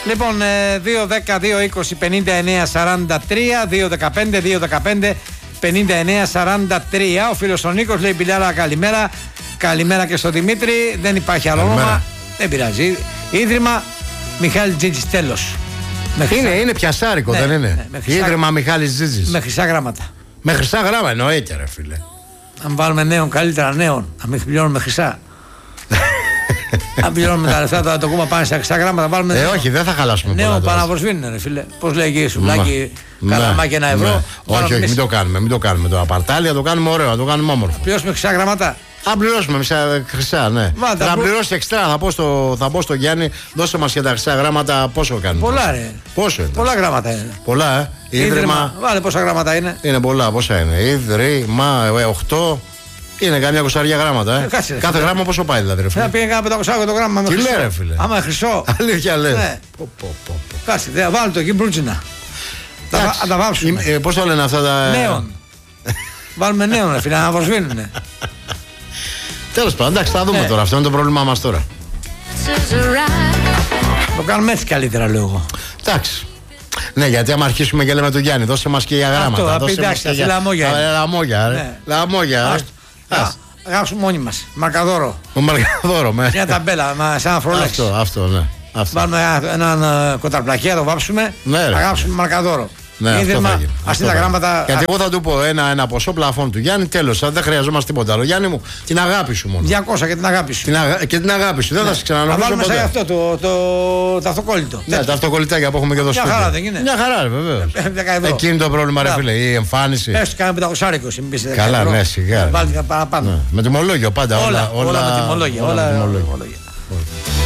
Λοιπόν, 2-10-2-20-59-43, 2-15-2-15-59-43. Ο φίλος ο Νίκος λέει: Μπιλιάρα, καλημέρα. Καλημέρα και στο Δημήτρη. Δεν υπάρχει άλλο όνομα. Δεν πειράζει. Ίδρυμα Μιχάλη Τζίτζης, τέλος. Είναι πιασάρικο, δεν είναι? Ίδρυμα Μιχάλης Τζίτζης. Με χρυσά γράμματα. Με χρυσά γράμματα, εννοείται, ρε φίλε. Αν βάλουμε νέων, καλύτερα νέων. Να μην πληρώνουμε χρυσά. Αν πληρώνουμε τα λεφτά, το κόμμα πάνε στα χρυσά γράμματα. Βάλουμε όχι, δεν θα χαλάσουμε. Νέων Παναβοσβήνουν, ρε φίλε. Πώς λέει εκεί, σουβλάκι, καλαμάκι ένα €. Όχι, μην το κάνουμε. Το απαρτάλια το κάνουμε ωραίο, το κάνουμε όμορφο. Πληρώσουμε χρυσά γράμματα. Αν πληρώσουμε εμείς χρυσά, ναι. Θα πληρώσει εξτρά, θα πω στο Γιάννη, δώσε μας και τα χρυσά γράμματα, πόσο κάνουμε. Πολλά, ρε. Πόσο είναι? Πολλά γράμματα είναι. Πολλά, Ίδρυμα. Βάλε πόσα γράμματα είναι. Είναι πολλά, πόσα είναι? Ίδρυμα, 8. Είναι καμιά 20 γράμματα, Κάθε γράμμα πόσο πάει, δηλαδή? Θα πήγε κάνα 500 το γράμμα με χρυσό. Τι λέει, φίλε? Άμα χρυσό. Αλήθεια λες? Ναι. Κάτσε, βάλε το εκεί μπρούτσινα. Θα τα βάψουμε. Πώς το λένε αυτά τα. Νέων. Βάλουμε νέων, φίλε, να βοσβήνουνε. Τέλος πάντων, εντάξει, θα δούμε τώρα. Αυτό είναι το πρόβλημά μας τώρα. Το κάνουμε έτσι καλύτερα, λέω εγώ. Εντάξει. Ναι, γιατί άμα αρχίσουμε και λέμε τον Γιάννη, δώσε μας και για γράμματα. Αυτό, εντάξει, λαμόγια. Γράψουμε μόνοι μας. Μαρκαδόρο. Μαρκαδόρο, με. Μια ταμπέλα, σαν αφρολέξ. Αυτό, ναι. Βάλουμε έναν κοταρπλακία, το βάψουμε. Ναι, θα γράψουμε Μαρκαδόρο. Ναι, Ίδρυμα, αυτή τα γράμματα. Γιατί εγώ θα του πω ένα ποσό πλαφόν του Γιάννη, τέλος. Δεν χρειαζόμαστε τίποτα άλλο. Γιάννη μου, την αγάπη σου μόνο. 200 και την αγάπη σου. Και την αγάπη σου. Δεν θα σε ξανανομίσω. Θα βάλουμε σε αυτό το αυτοκόλλητο. Ναι, τα αυτοκολλητάκια που έχουμε και εδώ στο σπίτι. Μια χαρά δεν είναι? Μια χαρά, βεβαίως. Εκείνη το πρόβλημα, ρε φίλε, η εμφάνιση. Έστω κάνα 500 μην πεις 10 καλά, ναι, σιγά. Βάλτε παραπάνω. Με τιμολόγιο πάντα. Όλα με τιμολόγια.